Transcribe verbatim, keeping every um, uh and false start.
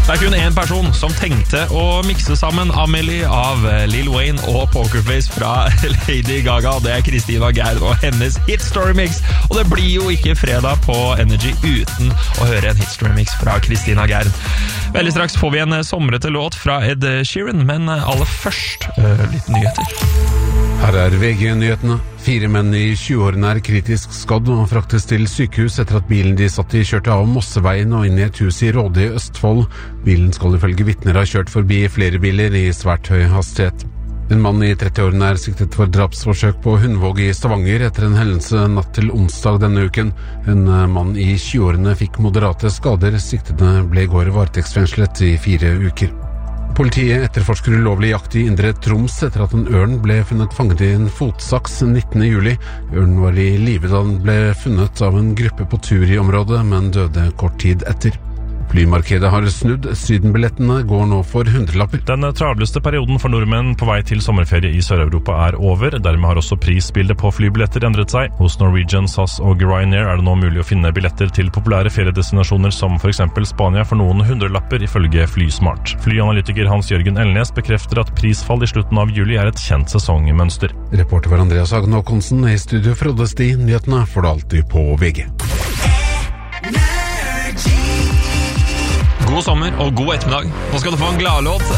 Det er kun en person som tenkte å mikse sammen Amelie av Lil Wayne og Pokerface fra Lady Gaga. Det er Christina Gerd og hennes Hitstory Mix. Og det blir jo ikke fredag på Energy uten å høre en Hitstory Mix fra Christina Gerd. Veldig straks får vi en somrete låt fra Ed Sheeran, men aller først uh, litt nyheter. Her er V G-nyhetene. Fire menn i tjueårene er kritisk skadd og fraktes til sykehus etter at bilen de satt i kjørte av Mosseveien og inn i et hus i Råde i Østfold. Bilen skal ifølge vitner ha kjørt forbi flere biler i svært høy hastighet. En mann i trettiårene er siktet for drapsforsøk på Hundvåg i Stavanger etter en hendelse natt til onsdag denne uken. En mann i tjueårene fikk moderate skader. Siktede ble i går varetektsfengslet i fire uker. Politiet etterforsker ulovlig jakt i Indre Troms etter at en ørn ble funnet fanget i en fotsaks nittende juli. Ørnen var i live da den ble funnet av en gruppe på tur i området, men døde kort tid etter. Flymarkedet har snudd. Sydenbillettene går nå for hundrelapper. Den travleste perioden for nordmenn på vei til sommerferie i Sør-Europa er over. Dermed har også prisbildet på flybilletter endret seg. Hos Norwegian, S A S og Ryanair er det nå mulig å finne billetter til populære feriedestinasjoner som for eksempel Spania for noen hundrelapper ifølge Flysmart. Flyanalytiker Hans-Jørgen Elnes bekrefter at prisfall i slutten av juli er et kjent sesongmønster. Reporter var Andreas Hagen Håkonsen. I studio Frode Sti. Nyhetene får du alltid på V G. God sommer og god ettermiddag. Nå skal du få en gladlåt